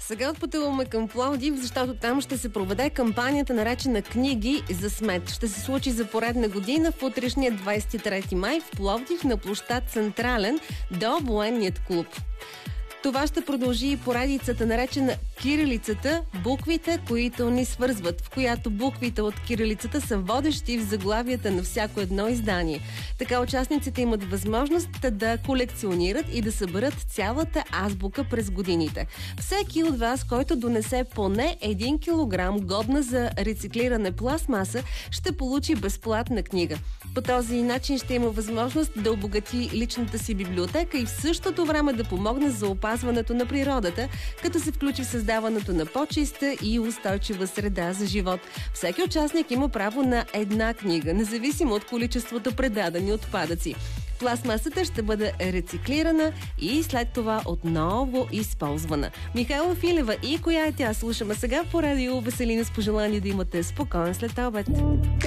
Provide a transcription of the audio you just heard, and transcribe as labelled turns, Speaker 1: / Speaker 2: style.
Speaker 1: Сега отпътуваме към Пловдив, защото там ще се проведе кампанията, наречена "Книги за смет". Ще се случи за поредна година в утрешния 23 май в Пловдив на площад Централен до Военният клуб. Това ще продължи и поредицата, наречена "Кирилицата", буквите, които ни свързват, в която буквите от кирилицата са водещи в заглавията на всяко едно издание. Така участниците имат възможност да колекционират и да съберат цялата азбука през годините. Всеки от вас, който донесе поне 1 килограм годна за рециклиране пластмаса, ще получи безплатна книга. По този начин ще има възможност да обогати личната си библиотека и в същото време да помогне за опазването на природата, като се включи в създаването на по-чиста и устойчива среда за живот. Всеки участник има право на една книга, независимо от количеството предадени отпадъци. Пластмасата ще бъде рециклирана и след това отново използвана. Михайла Филева и коя е тя? Слушаме сега по радио Веселина с пожелание да имате спокоен след обед.